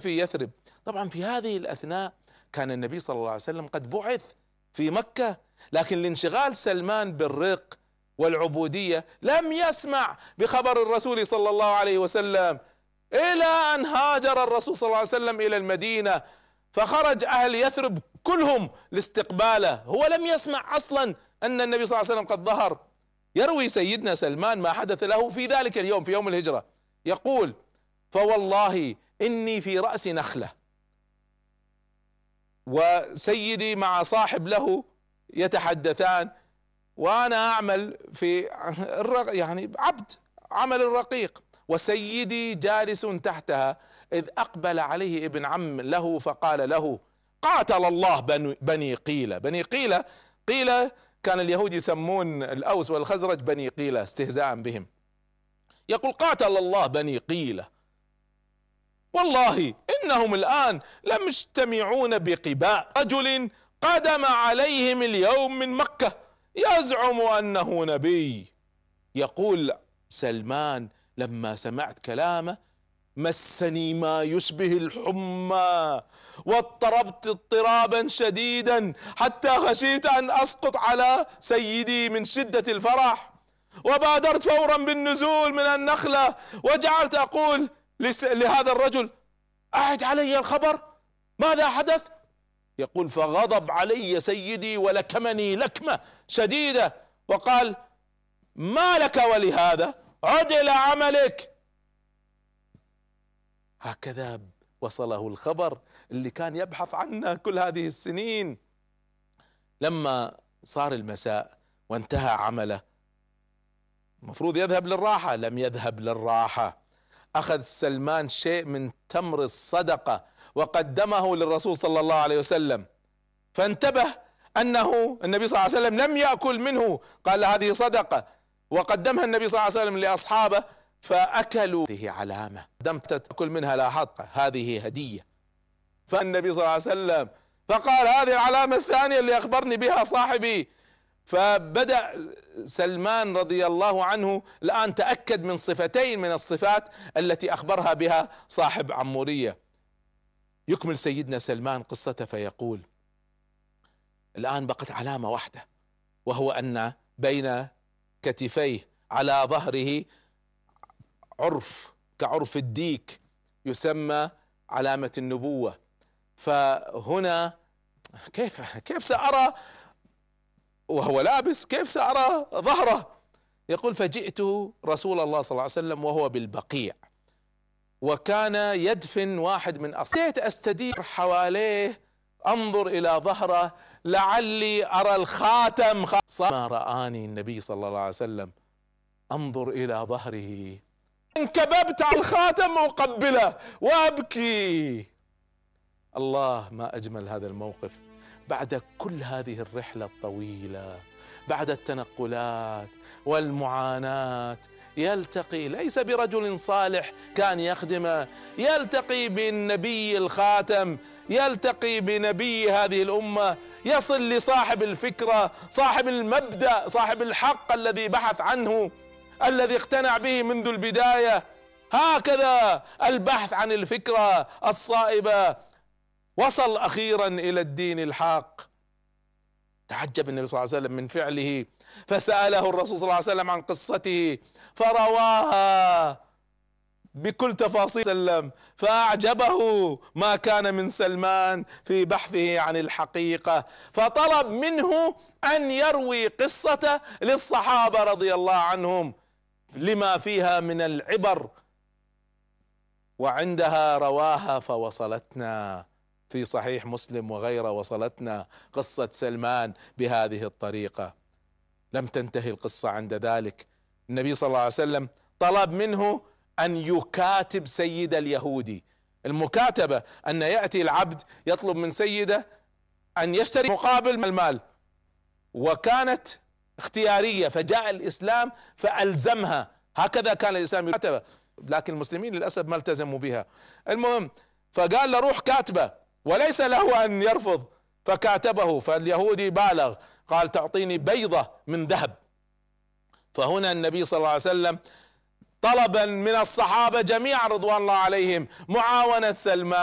في يثرب. طبعا في هذه الأثناء كان النبي صلى الله عليه وسلم قد بعث في مكة، لكن لانشغال سلمان بالرق والعبودية لم يسمع بخبر الرسول صلى الله عليه وسلم، إلى أن هاجر الرسول صلى الله عليه وسلم إلى المدينة، فخرج أهل يثرب كلهم لاستقباله. هو لم يسمع أصلا أن النبي صلى الله عليه وسلم قد ظهر. يروي سيدنا سلمان ما حدث له في ذلك اليوم، في يوم الهجرة، يقول: فوالله إني في رأس نخلة، وسيدي مع صاحب له يتحدثان، وأنا أعمل في يعني عبد عمل الرقيق، وسيدي جالس تحتها، إذ أقبل عليه ابن عم له فقال له: قاتل الله بني قيلة. بني قيلة، قيلة كان اليهود يسمون الأوس والخزرج بني قيلة استهزاء بهم. يقول: قاتل الله بني قيلة، والله إنهم الآن لم يجتمعون بقباء رجل قدم عليهم اليوم من مكة يزعم أنه نبي. يقول سلمان: لما سمعت كلامه مسني ما يشبه الحمى، واضطربت اضطرابا شديدا حتى خشيت أن أسقط على سيدي من شدة الفرح، وبادرت فورا بالنزول من النخلة، وجعلت أقول لهذا الرجل: أعد علي الخبر، ماذا حدث؟ يقول: فغضب علي سيدي ولكمني لكمة شديدة، وقال: ما لك ولهذا، عد إلى عملك. هكذا وصله الخبر اللي كان يبحث عنه كل هذه السنين. لما صار المساء وانتهى عمله، المفروض يذهب للراحة، لم يذهب للراحة. أخذ سلمان شيء من تمر الصدقة وقدمه للرسول صلى الله عليه وسلم، فانتبه أنه النبي صلى الله عليه وسلم لم يأكل منه، قال: هذه صدقة، وقدمها النبي صلى الله عليه وسلم لأصحابه فأكلوا. هذه علامة دم تأكل منها لاحظتها، هذه هدية. فالنبي صلى الله عليه وسلم فقال: هذه العلامة الثانية اللي أخبرني بها صاحبي. فبدأ سلمان رضي الله عنه الآن تأكد من صفتين من الصفات التي أخبرها بها صاحب عمورية. يكمل سيدنا سلمان قصته فيقول: الآن بقت علامة واحدة، وهو أن بين كتفيه على ظهره عرف كعرف الديك يسمى علامة النبوة. فهنا كيف سأرى وهو لابس، كيف سأرى ظهره؟ يقول: فجئت رسول الله صلى الله عليه وسلم وهو بالبقيع، وكان يدفن واحد من أصحابه، أستدير حواليه أنظر إلى ظهره لعلي أرى الخاتم. ما رآني النبي صلى الله عليه وسلم أنظر إلى ظهره، انكببت على الخاتم وأقبله وأبكي. الله، ما أجمل هذا الموقف بعد كل هذه الرحلة الطويلة، بعد التنقلات والمعاناة، يلتقي ليس برجل صالح كان يخدمه، يلتقي بالنبي الخاتم، يلتقي بنبي هذه الأمة، يصل لصاحب الفكرة، صاحب المبدأ، صاحب الحق الذي بحث عنه، الذي اقتنع به منذ البداية. هكذا البحث عن الفكرة الصائبة، وصل أخيرا إلى الدين الحق. تعجب النبي صلى الله عليه وسلم من فعله، فسأله الرسول صلى الله عليه وسلم عن قصته فرواها بكل تفاصيل سلم، فأعجبه ما كان من سلمان في بحثه عن الحقيقة، فطلب منه أن يروي قصته للصحابة رضي الله عنهم لما فيها من العبر، وعندها رواها فوصلتنا في صحيح مسلم وغيره، وصلتنا قصة سلمان بهذه الطريقة. لم تنتهي القصة عند ذلك، النبي صلى الله عليه وسلم طلب منه أن يكاتب سيد اليهودي. المكاتبة أن يأتي العبد يطلب من سيده أن يشتري مقابل المال، وكانت اختيارية، فجاء الإسلام فألزمها. هكذا كان الإسلام يكاتبه، لكن المسلمين للأسف ما التزموا بها. المهم، فقال له: روح كاتبه، وليس له أن يرفض، فكاتبه. فاليهودي بالغ، قال: تعطيني بيضة من ذهب. فهنا النبي صلى الله عليه وسلم طلبا من الصحابة جميعا رضوان الله عليهم معاونة سلمان.